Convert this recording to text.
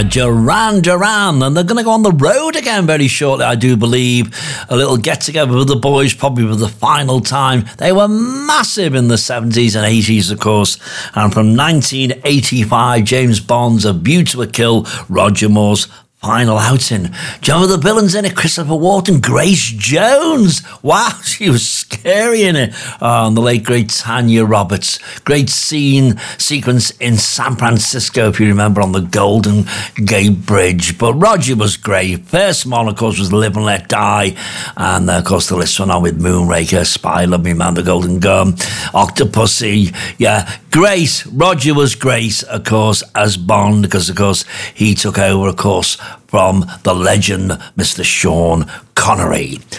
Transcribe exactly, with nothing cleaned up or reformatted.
Duran Duran, and they're going to go on the road again very shortly, I do believe. A little get-together with the boys, probably for the final time. They were massive in the seventies and eighties, of course, and from nineteen eighty-five, James Bond's A View to a Kill, Roger Moore's final outing. John of the villains in it, Christopher Walken, Grace Jones. Wow, she was scary in it. Oh, and the late, great Tanya Roberts. Great scene, sequence in San Francisco, if you remember, on the Golden Gate Bridge. But Roger was great. First one, of course, was Live and Let Die. And, uh, of course, the list went on with Moonraker, Spy, Love Me Man, The Golden Gun, Octopussy. Yeah, Grace. Roger was Grace, of course, as Bond, because, of course, he took over, of course, from the legend, Mister Sean Connery.